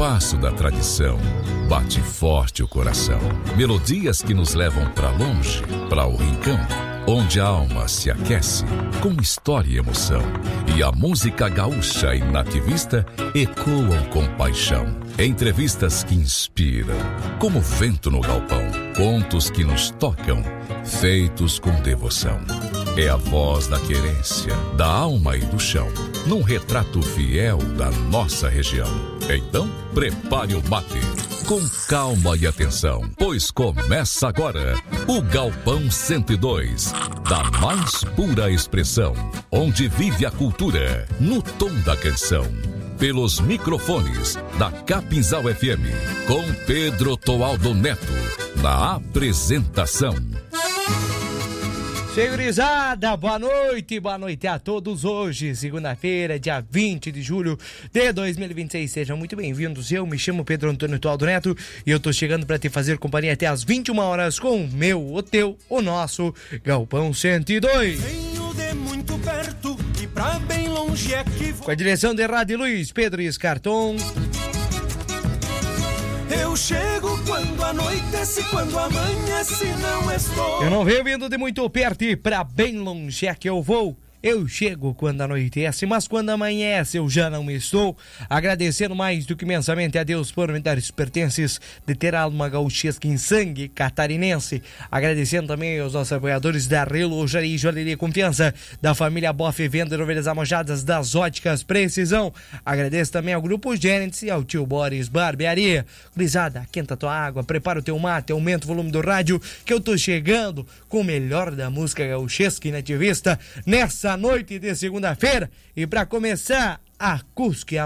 compasso da tradição, bate forte o coração. Melodias que nos levam pra longe, pra o rincão, onde a alma se aquece com história e emoção. E a música gaúcha e nativista ecoam com paixão. Entrevistas que inspiram, como vento no galpão. Contos que nos tocam, feitos com devoção. É a voz da querência, da alma e do chão, num retrato fiel da nossa região. Então, prepare o mate, com calma e atenção, pois começa agora o Galpão 102, da mais pura expressão, onde vive a cultura, no tom da canção. Pelos microfones da Capinzal FM, com Pedro Toaldo Neto, na apresentação. Segurizada, boa noite a todos. Hoje, segunda-feira, dia 20 de julho de 2026. Sejam muito bem-vindos. Eu me chamo Pedro Antônio Toaldo Neto e eu tô chegando para te fazer companhia até às 21 horas com o meu, o teu, o nosso Galpão 102. Venho de muito perto e pra bem longe é que vou. Com a direção de Rádio Luiz Pedro Escarton. Eu chego quando anoitece, quando amanhece não estou. Eu não venho vindo de muito perto e pra bem longe é que eu vou. Eu chego quando anoitece, mas quando amanhece eu já não estou. Agradecendo mais do que imensamente a Deus por me dar os pertences de ter a alma gauchesca em sangue catarinense. Agradecendo também aos nossos apoiadores da Relojaria e Joalheria Confiança, da família Boff Venda de Ovelhas Amojadas, das Óticas Precisão. Agradeço também ao Grupo Gênesis e ao Tio Boris Barbearia. Gurizada, quenta tua água, prepara o teu mate, aumenta o volume do rádio, que eu tô chegando com o melhor da música gauchesca e nativista nessa noite de segunda-feira. E para começar, a Cusque